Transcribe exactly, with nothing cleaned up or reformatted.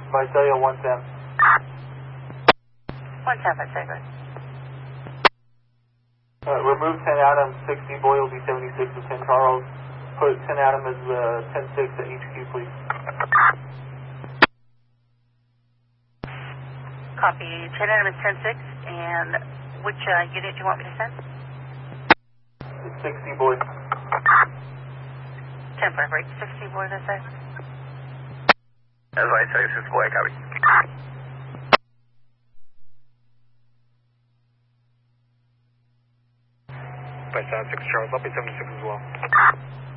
Visalia one ten. one ten, Visalia. Uh, remove ten Adam, sixty, Boy will be seventy-six to ten Charles. Put ten Adam as uh, ten six at H Q, please. Copy. ten Adam is ten six, and which uh, unit do you want me to send? It's sixty, Boy. ten five, right? sixty, Boy, this side? That's why I say six, Boy, copy. By Sound six Charles, I'll be seventy-six as well.